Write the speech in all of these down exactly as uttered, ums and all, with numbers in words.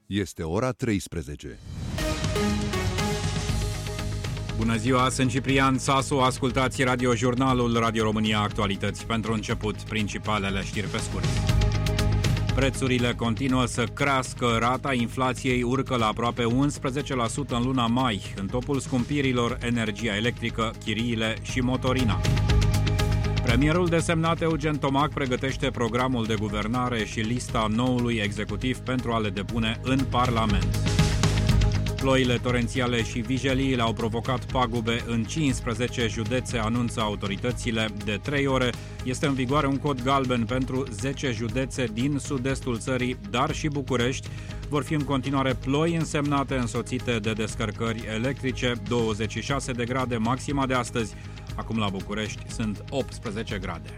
Este ora treisprezece. Bună ziua, sunt Ciprian Sasu, ascultați radiojurnalul Radio România Actualități. Pentru început, principalele știri pe scurt. Prețurile continuă să crească, rata inflației urcă la aproape unsprezece la sută în luna mai, în topul scumpirilor energia electrică, chiriile și motorina. Premierul desemnat Eugen Tomac pregătește programul de guvernare și lista noului executiv pentru a le depune în Parlament. Ploile torențiale și vijeliile au provocat pagube în cincisprezece județe, anunță autoritățile. De trei ore este în vigoare un cod galben pentru zece județe din sud-estul țării, dar și București. Vor fi în continuare ploi însemnate, însoțite de descărcări electrice, douăzeci și șase de grade maxima de astăzi. Acum la București sunt optsprezece grade.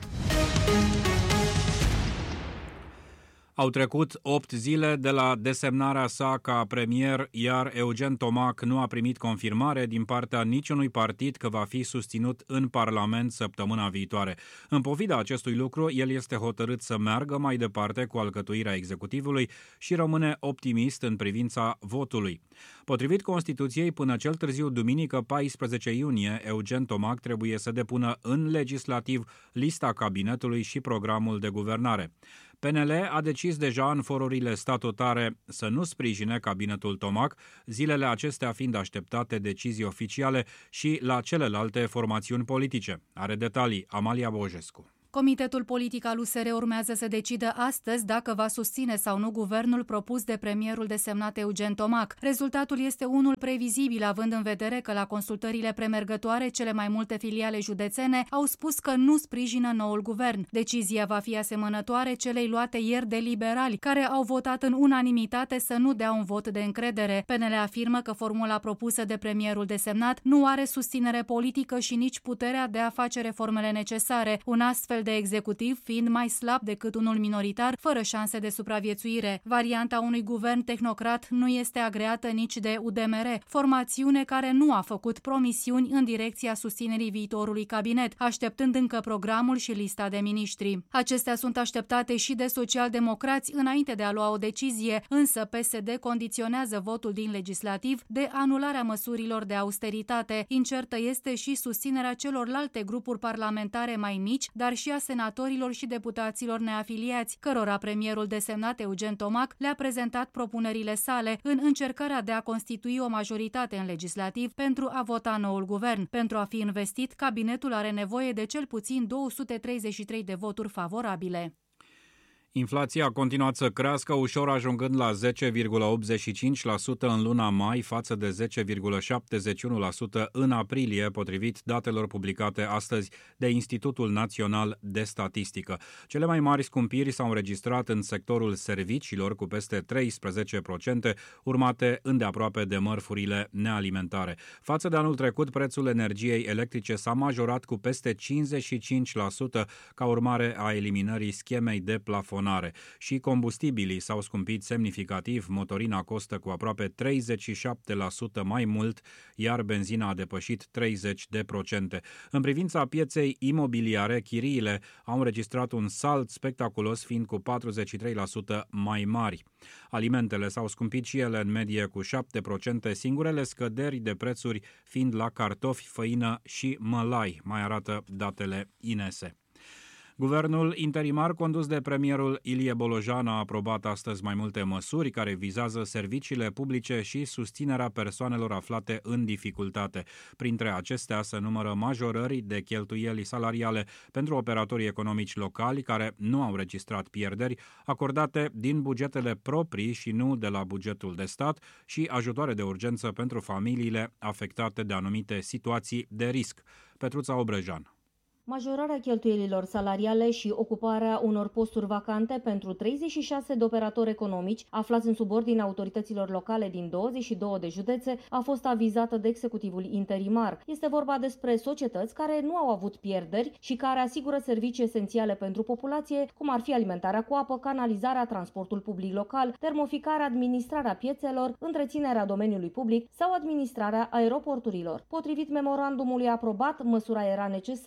Au trecut opt zile de la desemnarea sa ca premier, iar Eugen Tomac nu a primit confirmare din partea niciunui partid că va fi susținut în Parlament săptămâna viitoare. În pofida acestui lucru, el este hotărât să meargă mai departe cu alcătuirea executivului și rămâne optimist în privința votului. Potrivit Constituției, până cel târziu duminică paisprezece iunie, Eugen Tomac trebuie să depună în legislativ lista cabinetului și programul de guvernare. P N L a decis deja în forurile statutare să nu sprijine cabinetul Tomac, zilele acestea fiind așteptate decizii oficiale și la celelalte formațiuni politice. Are detalii Amalia Bojescu. Comitetul politic al U S R urmează să decidă astăzi dacă va susține sau nu guvernul propus de premierul desemnat Eugen Tomac. Rezultatul este unul previzibil, având în vedere că la consultările premergătoare cele mai multe filiale județene au spus că nu sprijină noul guvern. Decizia va fi asemănătoare celei luate ieri de liberali, care au votat în unanimitate să nu dea un vot de încredere. P N L afirmă că formula propusă de premierul desemnat nu are susținere politică și nici puterea de a face reformele necesare. Un astfel de executiv fiind mai slab decât unul minoritar, fără șanse de supraviețuire. Varianta unui guvern tehnocrat nu este agreată nici de U D M R, formațiune care nu a făcut promisiuni în direcția susținerii viitorului cabinet, așteptând încă programul și lista de miniștri. Acestea sunt așteptate și de socialdemocrați înainte de a lua o decizie, însă P S D condiționează votul din legislativ de anularea măsurilor de austeritate. Incertă este și susținerea celorlalte grupuri parlamentare mai mici, dar și a senatorilor și deputaților neafiliați, cărora premierul desemnat Eugen Tomac le-a prezentat propunerile sale în încercarea de a constitui o majoritate în legislativ pentru a vota noul guvern. Pentru a fi investit, cabinetul are nevoie de cel puțin două sute treizeci și trei de voturi favorabile. Inflația a continuat să crească, ușor ajungând la zece virgulă optzeci și cinci la sută în luna mai, față de zece virgulă șaptezeci și unu la sută în aprilie, potrivit datelor publicate astăzi de Institutul Național de Statistică. Cele mai mari scumpiri s-au înregistrat în sectorul serviciilor, cu peste treisprezece la sută, urmate îndeaproape de mărfurile nealimentare. Față de anul trecut, prețul energiei electrice s-a majorat cu peste cincizeci și cinci la sută ca urmare a eliminării schemei de plafon. Și combustibilii s-au scumpit semnificativ, motorina costă cu aproape treizeci și șapte la sută mai mult, iar benzina a depășit treizeci la sută. În privința pieței imobiliare, chiriile au înregistrat un salt spectaculos, fiind cu patruzeci și trei la sută mai mari. Alimentele s-au scumpit și ele în medie cu șapte la sută, singurele scăderi de prețuri fiind la cartofi, făină și mălai, mai arată datele I N S E. Guvernul interimar condus de premierul Ilie Bolojan a aprobat astăzi mai multe măsuri care vizează serviciile publice și susținerea persoanelor aflate în dificultate. Printre acestea se numără majorări de cheltuieli salariale pentru operatorii economici locali care nu au registrat pierderi, acordate din bugetele proprii și nu de la bugetul de stat, și ajutoare de urgență pentru familiile afectate de anumite situații de risc. Petruța Obrejan. Majorarea cheltuielilor salariale și ocuparea unor posturi vacante pentru treizeci și șase de operatori economici aflați în subordinea autorităților locale din douăzeci și două de județe a fost avizată de executivul interimar. Este vorba despre societăți care nu au avut pierderi și care asigură servicii esențiale pentru populație, cum ar fi alimentarea cu apă, canalizarea, transportul public local, termoficarea, administrarea piețelor, întreținerea domeniului public sau administrarea aeroporturilor. Potrivit memorandumului aprobat, măsura era necesară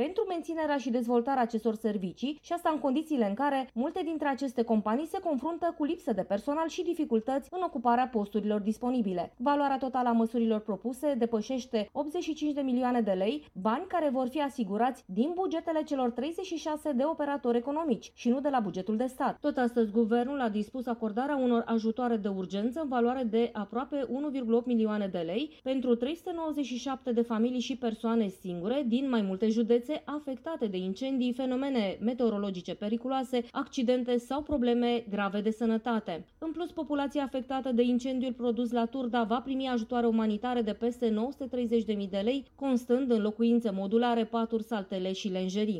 pentru menținerea și dezvoltarea acestor servicii și asta în condițiile în care multe dintre aceste companii se confruntă cu lipsă de personal și dificultăți în ocuparea posturilor disponibile. Valoarea totală a măsurilor propuse depășește optzeci și cinci de milioane de lei, bani care vor fi asigurați din bugetele celor treizeci și șase de operatori economici și nu de la bugetul de stat. Tot astăzi, guvernul a dispus acordarea unor ajutoare de urgență în valoare de aproape unu virgulă opt milioane de lei pentru trei sute nouăzeci și șapte de familii și persoane singure din mai multe județe afectate de incendii, fenomene meteorologice periculoase, accidente sau probleme grave de sănătate. În plus, populația afectată de incendiul produs la Turda va primi ajutoare umanitare de peste nouă sute treizeci de mii de lei, constând în locuințe modulare, paturi, saltele și lenjerii.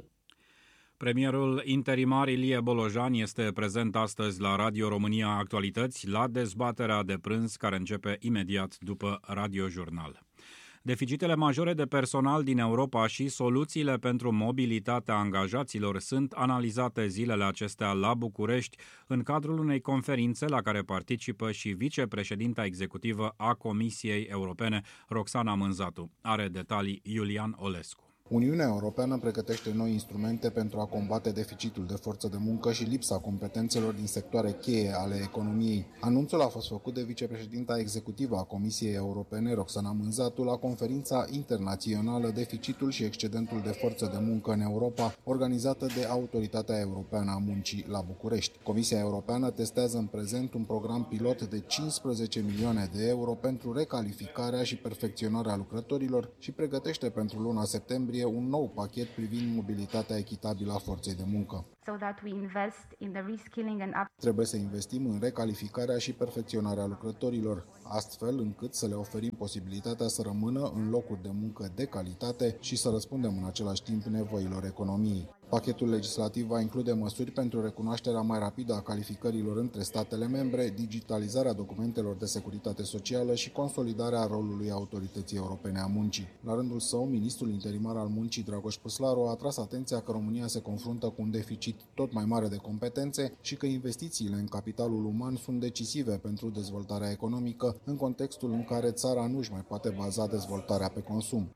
Premierul interimar Ilie Bolojan este prezent astăzi la Radio România Actualități la dezbaterea de prânz care începe imediat după radiojurnal. Deficitele majore de personal din Europa și soluțiile pentru mobilitatea angajaților sunt analizate zilele acestea la București în cadrul unei conferințe la care participă și vicepreședinta executivă a Comisiei Europene, Roxana Mânzatu. Are detalii Iulian Olescu. Uniunea Europeană pregătește noi instrumente pentru a combate deficitul de forță de muncă și lipsa competențelor din sectoare cheie ale economiei. Anunțul a fost făcut de vicepreședinta executivă a Comisiei Europene, Roxana Mânzatu, la conferința internațională Deficitul și excedentul de forță de muncă în Europa, organizată de Autoritatea Europeană a Muncii la București. Comisia Europeană testează în prezent un program pilot de cincisprezece milioane de euro pentru recalificarea și perfecționarea lucrătorilor și pregătește pentru luna septembrie un nou pachet privind mobilitatea echitabilă a forței de muncă. So that we invest in the reskilling and up- Trebuie să investim în recalificarea și perfecționarea lucrătorilor, astfel încât să le oferim posibilitatea să rămână în locuri de muncă de calitate și să răspundem în același timp nevoilor economiei. Pachetul legislativ va include măsuri pentru recunoașterea mai rapidă a calificărilor între statele membre, digitalizarea documentelor de securitate socială și consolidarea rolului Autorității Europene a Muncii. La rândul său, ministrul interimar al Muncii, Dragoș Păslaru, a atras atenția că România se confruntă cu un deficit tot mai mare de competențe și că investițiile în capitalul uman sunt decisive pentru dezvoltarea economică, în contextul în care țara nu își mai poate baza dezvoltarea pe consum.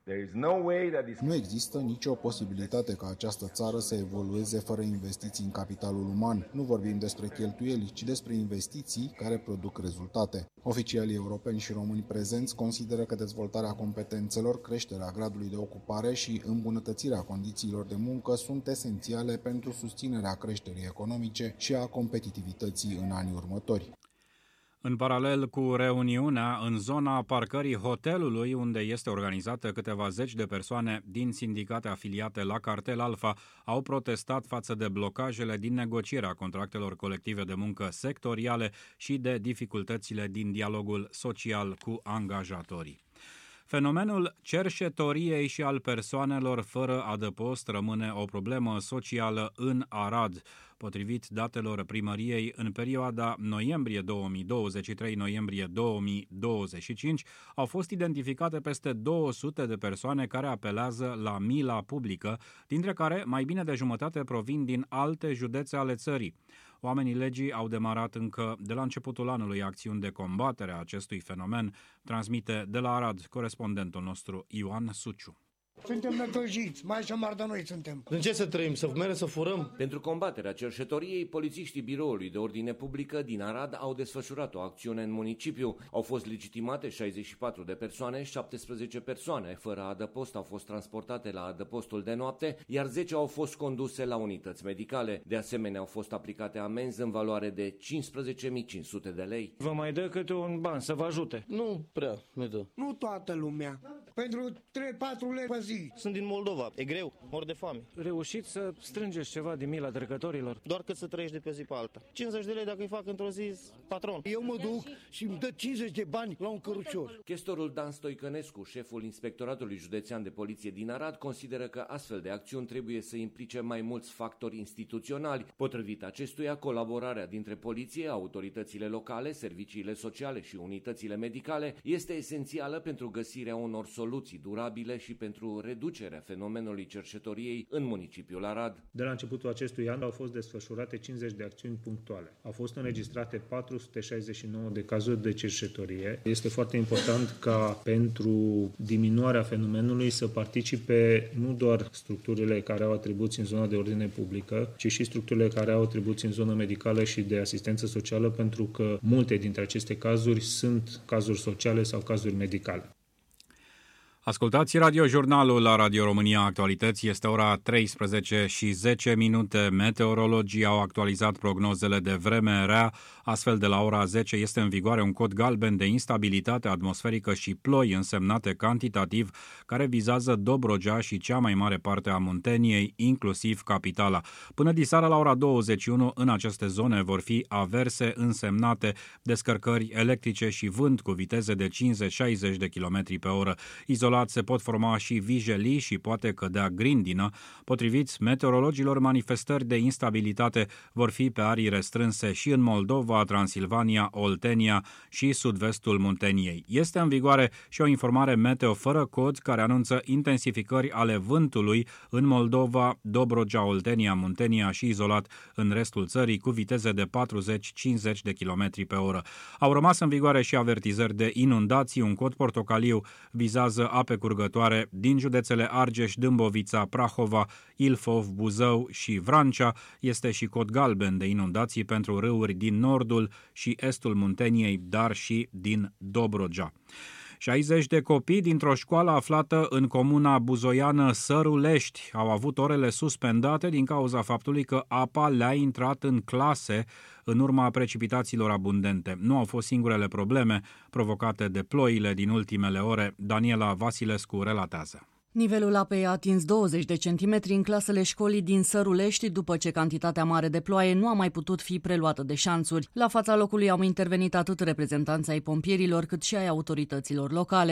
Nu există nicio posibilitate ca această țară să evolueze fără investiții în capitalul uman. Nu vorbim despre cheltuieli, ci despre investiții care produc rezultate. Oficialii europeni și români prezenți consideră că dezvoltarea competențelor, creșterea gradului de ocupare și îmbunătățirea condițiilor de muncă sunt esențiale pentru susținerea creșterii economice și a competitivității în anii următori. În paralel cu reuniunea, în zona parcării hotelului, unde este organizată, câteva zeci de persoane din sindicate afiliate la Cartel Alfa au protestat față de blocajele din negocierea contractelor colective de muncă sectoriale și de dificultățile din dialogul social cu angajatorii. Fenomenul cerșetoriei și al persoanelor fără adăpost rămâne o problemă socială în Arad. Potrivit datelor primăriei, în perioada noiembrie două mii douăzeci și trei - noiembrie două mii douăzeci și cinci au fost identificate peste două sute de persoane care apelează la mila publică, dintre care mai bine de jumătate provin din alte județe ale țării. Oamenii legii au demarat încă de la începutul anului acțiuni de combatere a acestui fenomen, transmite de la Arad corespondentul nostru Ioan Suciu. Suntem necăjiți, mai și mar de noi suntem. În ce să trăim? Să mergem să furăm? Pentru combaterea cerșetoriei, polițiștii Biroului de Ordine Publică din Arad au desfășurat o acțiune în municipiu. Au fost legitimate șaizeci și patru de persoane, șaptesprezece persoane fără adăpost au fost transportate la adăpostul de noapte, iar zece au fost conduse la unități medicale. De asemenea, au fost aplicate amenzi în valoare de cincisprezece mii cinci sute de lei. Vă mai dă câte un ban să vă ajute? Nu prea ne dă. Nu toată lumea. Pentru trei patru lei pe zi. Sunt din Moldova. E greu. Mor de foame. Reușiți să strângeți ceva din mila trecătorilor? Doar cât să trăiești de pe zi pe alta. cincizeci de lei dacă îi fac într-o zi, patron. Eu mă duc și îmi dă cincizeci de bani la un cărucior. Chestorul Dan Stoicănescu, șeful Inspectoratului Județean de Poliție din Arad, consideră că astfel de acțiuni trebuie să implice mai mulți factori instituționali. Potrivit acestuia, colaborarea dintre poliție, autoritățile locale, serviciile sociale și unitățile medicale este esențială pentru găsirea unor soluții soluții durabile și pentru reducerea fenomenului cerșetoriei în municipiul Arad. De la începutul acestui an au fost desfășurate cincizeci de acțiuni punctuale. Au fost înregistrate patru sute șaizeci și nouă de cazuri de cerșetorie. Este foarte important ca pentru diminuarea fenomenului să participe nu doar structurile care au atribuții în zona de ordine publică, ci și structurile care au atribuții în zona medicală și de asistență socială, pentru că multe dintre aceste cazuri sunt cazuri sociale sau cazuri medicale. Ascultați radiojurnalul la Radio România Actualități. Este ora treisprezece și zece minute. Meteorologii au actualizat prognozele de vreme rea. Astfel, de la ora zece este în vigoare un cod galben de instabilitate atmosferică și ploi însemnate cantitativ, care vizează Dobrogea și cea mai mare parte a Munteniei, inclusiv capitala. Până diseară la ora douăzeci și unu, în aceste zone vor fi averse însemnate descărcări electrice și vânt cu viteze de cincizeci șaizeci de kilometri pe oră. Izolat se pot forma și vijelii și poate cădea grindină. Potrivit meteorologilor, manifestări de instabilitate vor fi pe arii restrânse și în Moldova, Transilvania, Oltenia și sud-vestul Munteniei. Este în vigoare și o informare meteo fără cod care anunță intensificări ale vântului în Moldova, Dobrogea, Oltenia, Muntenia și izolat în restul țării cu viteze de patruzeci cincizeci de kilometri pe oră. Au rămas în vigoare și avertizări de inundații. Un cod portocaliu vizează ape curgătoare din județele Argeș, Dâmbovița, Prahova, Ilfov, Buzău și Vrancea. Este și cod galben de inundații pentru râuri din nordul și estul Munteniei, dar și din Dobrogea. șaizeci de copii dintr-o școală aflată în comuna buzoiană Sărulești au avut orele suspendate din cauza faptului că apa le-a intrat în clase în urma precipitațiilor abundente. Nu au fost singurele probleme provocate de ploile din ultimele ore. Daniela Vasilescu relatează. Nivelul apei a atins douăzeci de centimetri în clasele școlii din Sărulești după ce cantitatea mare de ploaie nu a mai putut fi preluată de șanțuri. La fața locului au intervenit atât reprezentanții ai pompierilor cât și ai autorităților locale.